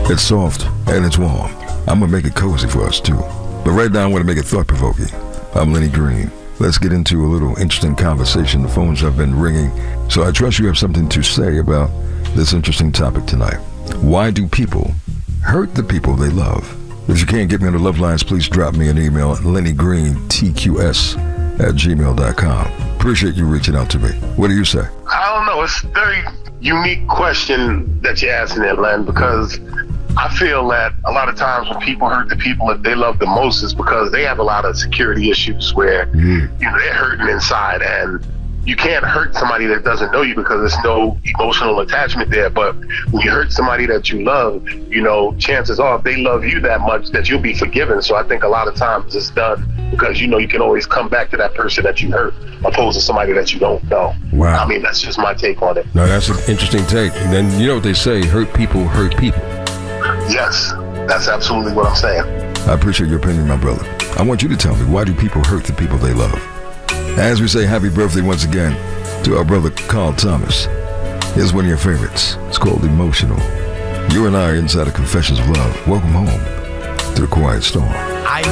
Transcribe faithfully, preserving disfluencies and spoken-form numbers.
It's soft and it's warm. I'm gonna make it cozy for us too. But right now I want to make it thought-provoking. I'm Lenny Green. Let's get into a little interesting conversation. The phones have been ringing, so I trust you have something to say about this interesting topic tonight. Why do people hurt the people they love? If you can't get me on the love lines, please drop me an email at lenny green t q s at gmail dot com. Appreciate you reaching out to me. What do you say? I don't know. It's a very unique question that you're asking there, Len, because I feel that a lot of times when people hurt the people that they love the most is because they have a lot of security issues where mm. you know, they're hurting inside, and you can't hurt somebody that doesn't know you because there's no emotional attachment there. But when you hurt somebody that you love, you know, chances are if they love you that much that you'll be forgiven. So I think a lot of times it's done because, you know, you can always come back to that person that you hurt opposed to somebody that you don't know. Wow. I mean, that's just my take on it. No, that's an interesting take. And then you know what they say, hurt people hurt people. Yes, that's absolutely what I'm saying. I appreciate your opinion, my brother. I want you to tell me, why do people hurt the people they love? As we say happy birthday once again to our brother Carl Thomas. Here's one of your favorites. It's called Emotional. You and I are inside of Confessions of Love. Welcome home to the Quiet Storm.